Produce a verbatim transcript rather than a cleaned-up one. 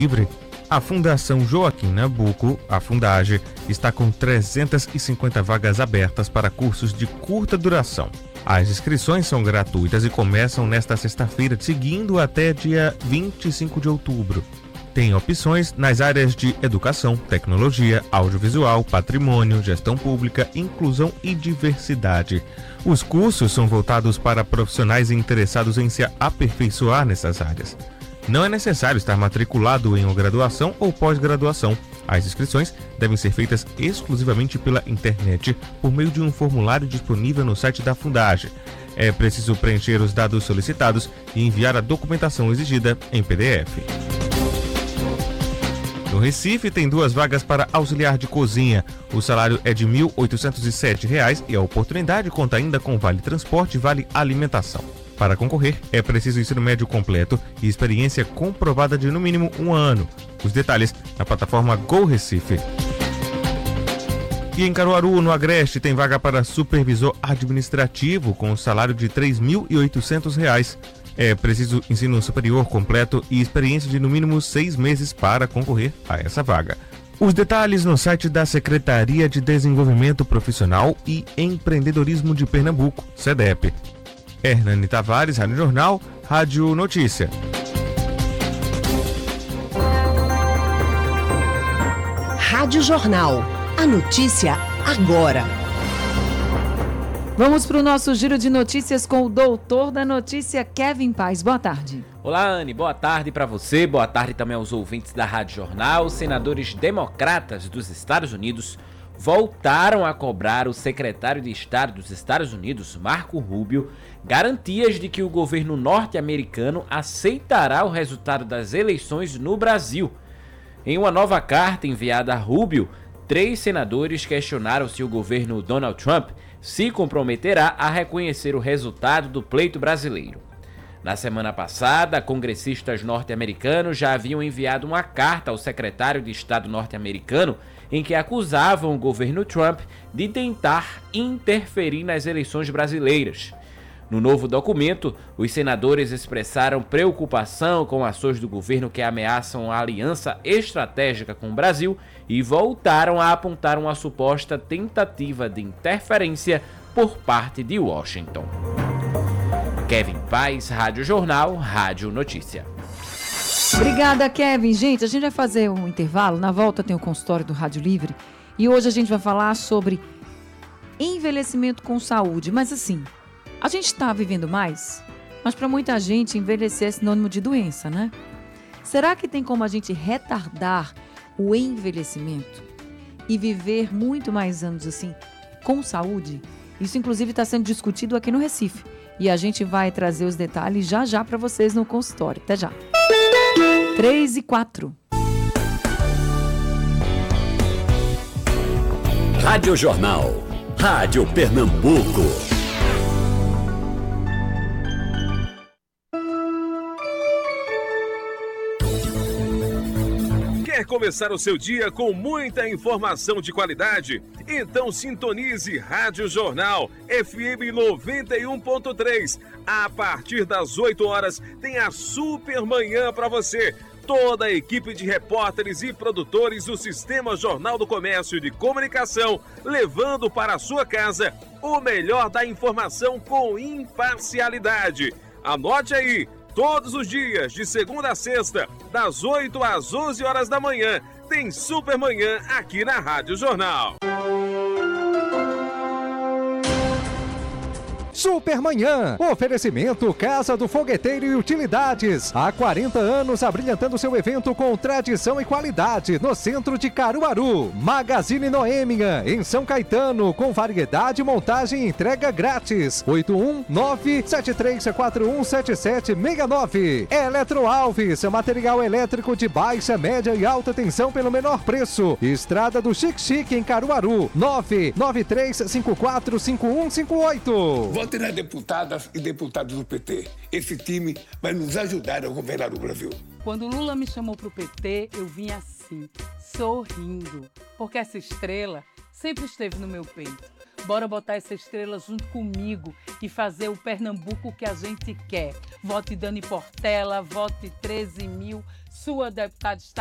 Livre, a Fundação Joaquim Nabuco, a Fundage, está com trezentas e cinquenta vagas abertas para cursos de curta duração. As inscrições são gratuitas e começam nesta sexta-feira, seguindo até dia vinte e cinco de outubro. Tem opções nas áreas de educação, tecnologia, audiovisual, patrimônio, gestão pública, inclusão e diversidade. Os cursos são voltados para profissionais interessados em se aperfeiçoar nessas áreas. Não é necessário estar matriculado em uma graduação ou pós-graduação. As inscrições devem ser feitas exclusivamente pela internet, por meio de um formulário disponível no site da Fundage. É preciso preencher os dados solicitados e enviar a documentação exigida em P D F. No Recife, tem duas vagas para auxiliar de cozinha. O salário é de mil oitocentos e sete reais e a oportunidade conta ainda com vale transporte e vale alimentação. Para concorrer, é preciso ensino médio completo e experiência comprovada de no mínimo um ano. Os detalhes na plataforma Go Recife. E em Caruaru, no Agreste, tem vaga para supervisor administrativo com salário de três mil e oitocentos reais. É preciso ensino superior completo e experiência de no mínimo seis meses para concorrer a essa vaga. Os detalhes no site da Secretaria de Desenvolvimento Profissional e Empreendedorismo de Pernambuco, SEDEP. Hernani Tavares, Rádio Jornal, Rádio Notícia. Rádio Jornal. A notícia agora. Vamos para o nosso giro de notícias com o doutor da notícia, Kevin Paz. Boa tarde. Olá, Anne. Boa tarde para você. Boa tarde também aos ouvintes da Rádio Jornal. Os senadores democratas dos Estados Unidos voltaram a cobrar o secretário de Estado dos Estados Unidos, Marco Rubio, garantias de que o governo norte-americano aceitará o resultado das eleições no Brasil. Em uma nova carta enviada a Rubio, três senadores questionaram se o governo Donald Trump se comprometerá a reconhecer o resultado do pleito brasileiro. Na semana passada, congressistas norte-americanos já haviam enviado uma carta ao secretário de Estado norte-americano em que acusavam o governo Trump de tentar interferir nas eleições brasileiras. No novo documento, os senadores expressaram preocupação com ações do governo que ameaçam a aliança estratégica com o Brasil e voltaram a apontar uma suposta tentativa de interferência por parte de Washington. Kevin Paz, Rádio Jornal, Rádio Notícia. Obrigada, Kevin. Gente, a gente vai fazer um intervalo. Na volta tem o consultório do Rádio Livre. E hoje a gente vai falar sobre envelhecimento com saúde. Mas assim, a gente está vivendo mais, mas para muita gente envelhecer é sinônimo de doença, né? Será que tem como a gente retardar o envelhecimento e viver muito mais anos assim, com saúde? Isso inclusive está sendo discutido aqui no Recife. E a gente vai trazer os detalhes já já para vocês no consultório. Até já. três e quatro. Rádio Jornal. Rádio Pernambuco. Quer começar o seu dia com muita informação de qualidade? Então sintonize Rádio Jornal F M noventa e um ponto três. A partir das oito horas tem a Super Manhã para você. Toda a equipe de repórteres e produtores do Sistema Jornal do Comércio de Comunicação, levando para a sua casa o melhor da informação com imparcialidade. Anote aí! Todos os dias, de segunda a sexta, das oito às onze horas da manhã, tem Super Manhã aqui na Rádio Jornal. Supermanhã, oferecimento Casa do Fogueteiro e Utilidades. Há quarenta anos abrilhantando seu evento com tradição e qualidade no centro de Caruaru. Magazine Noêmia, em São Caetano, com variedade, montagem e entrega grátis. oito um nove sete três quatro um sete sete seis nove. Eletro Alves, material elétrico de baixa, média e alta tensão pelo menor preço. Estrada do Chique Chique em Caruaru. nove nove três cinco quatro cinco um cinco oito. Vote nas deputadas e deputados do P T. Esse time vai nos ajudar a governar o Brasil. Quando Lula me chamou para o P T, eu vim assim, sorrindo, porque essa estrela sempre esteve no meu peito. Bora botar essa estrela junto comigo e fazer o Pernambuco que a gente quer. vote Dani Portela, vote treze mil, sua deputada